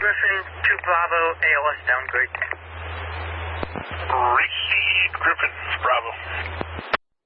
Griffin to Bravo, ALS downgrade. Received, Griffin, Bravo.